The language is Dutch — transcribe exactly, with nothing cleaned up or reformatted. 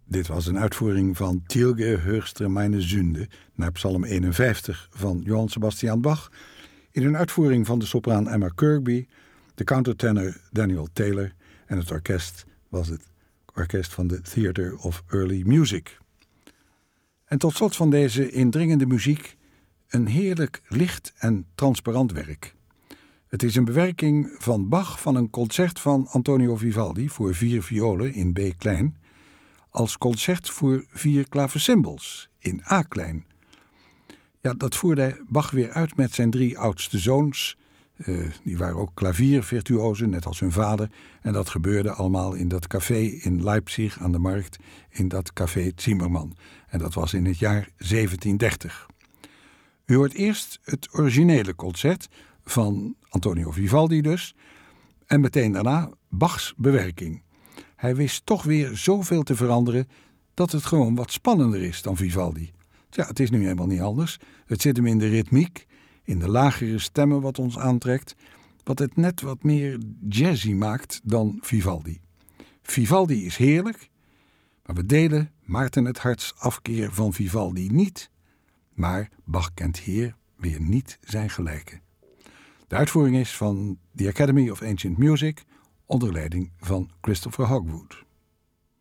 Dit was een uitvoering van Tilge Höchster meine Sünde naar Psalm eenenvijftig van Johann Sebastian Bach, in een uitvoering van de sopraan Emma Kirkby, de countertenor Daniel Taylor en het orkest was het orkest van de Theatre of Early Music. En tot slot van deze indringende muziek een heerlijk licht en transparant werk. Het is een bewerking van Bach van een concert van Antonio Vivaldi voor vier violen in B klein, als concert voor vier klaversymbals in A klein. Ja, dat voerde Bach weer uit met zijn drie oudste zoons. Uh, die waren ook klaviervirtuozen, net als hun vader. En dat gebeurde allemaal in dat café in Leipzig aan de markt, in dat café Zimmermann. En dat was in het jaar zeventien dertig. U hoort eerst het originele concert van Antonio Vivaldi dus, en meteen daarna Bachs bewerking. Hij wist toch weer zoveel te veranderen dat het gewoon wat spannender is dan Vivaldi. Ja, het is nu eenmaal niet anders. Het zit hem in de ritmiek, in de lagere stemmen wat ons aantrekt, wat het net wat meer jazzy maakt dan Vivaldi. Vivaldi is heerlijk, maar we delen Maarten het Harts afkeer van Vivaldi niet, maar Bach kent hier weer niet zijn gelijke. De uitvoering is van The Academy of Ancient Music onder leiding van Christopher Hogwood.